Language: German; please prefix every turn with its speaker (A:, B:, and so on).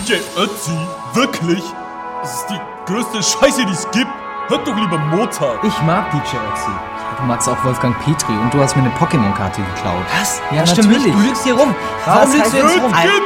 A: DJ Ötzi, wirklich? Das ist die größte Scheiße, die es gibt. Hört doch lieber Mozart.
B: Ich mag DJ Ötzi. Ja, du magst auch Wolfgang Petri und du hast mir eine Pokémon-Karte geklaut.
C: Was?
B: Ja,
C: das stimmt
B: natürlich.
C: nicht. Du lügst hier rum.
B: Warum lügst du jetzt rum?